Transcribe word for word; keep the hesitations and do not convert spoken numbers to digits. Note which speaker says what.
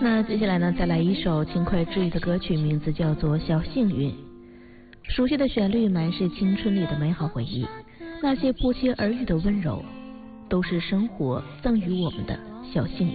Speaker 1: 那接下来呢，再来一首轻快治愈的歌曲，名字叫做《小幸运》。熟悉的旋律满是青春里的美好回忆，那些不期而遇的温柔，都是生活赠予我们的小幸运。